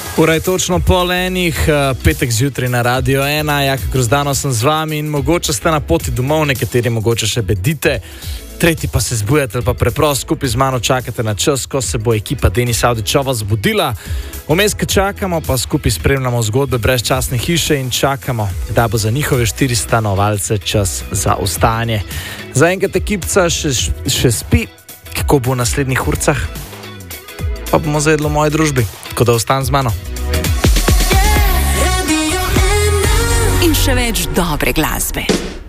Ura je točno pol enih, petek zjutraj na Radio 1, Jaka Grozdano sem z vami in mogoče ste na poti domov, nekateri mogoče še bedite, tretji pa se zbujate ali pa preprosto skupaj z mano čakate na čas, ko se bo ekipa Denisa Avdićova zbudila. Vmes, ko čakamo, pa skupaj spremljamo zgodbe brezčasne hiše in čakamo, da bo za njihove 4 stanovalce čas za ostajanje. Zaenkrat ekipca še spi, kako bo v naslednjih urcah, pa bomo zajedli v moji družbi, tako da ostan z mano. In še več dobre glasbe.